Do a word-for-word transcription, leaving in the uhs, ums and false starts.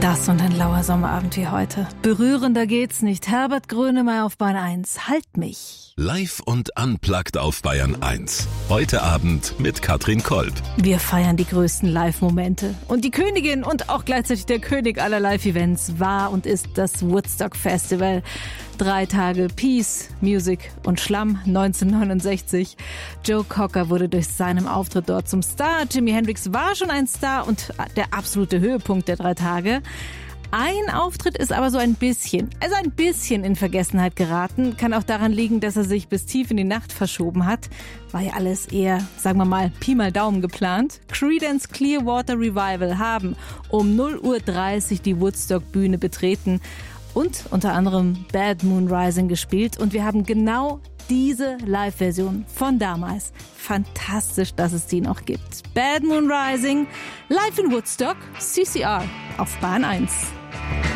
Das und ein lauer Sommerabend wie heute. Berührender geht's nicht. Herbert Grönemeyer auf Bayern eins. Halt mich. Live und unplugged auf Bayern eins. Heute Abend mit Katrin Kolb. Wir feiern die größten Live-Momente. Und die Königin und auch gleichzeitig der König aller Live-Events war und ist das Woodstock Festival. Drei Tage Peace, Music und Schlamm neunzehnhundertneunundsechzig. Joe Cocker wurde durch seinen Auftritt dort zum Star. Jimi Hendrix war schon ein Star und der absolute Höhepunkt der drei Tage. Ein Auftritt ist aber so ein bisschen, also ein bisschen in Vergessenheit geraten. Kann auch daran liegen, dass er sich bis tief in die Nacht verschoben hat. War ja alles eher, sagen wir mal, Pi mal Daumen geplant. Creedence Clearwater Revival haben um null Uhr dreißig die Woodstock-Bühne betreten und unter anderem Bad Moon Rising gespielt. Und wir haben genau diese Live-Version von damals. Fantastisch, dass es die noch gibt. Bad Moon Rising, live in Woodstock, C C R auf Bayern eins.